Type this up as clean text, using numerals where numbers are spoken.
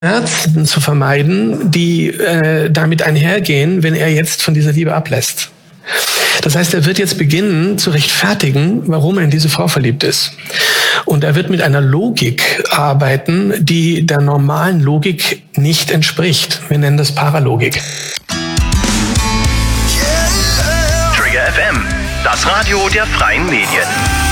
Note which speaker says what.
Speaker 1: Schmerzen zu vermeiden, die damit einhergehen, wenn er jetzt von dieser Liebe ablässt. Das heißt, er wird jetzt beginnen zu rechtfertigen, warum er in diese Frau verliebt ist. Und er wird mit einer Logik arbeiten, die der normalen Logik nicht entspricht. Wir nennen das Paralogik.
Speaker 2: Trigger FM, das Radio der freien Medien.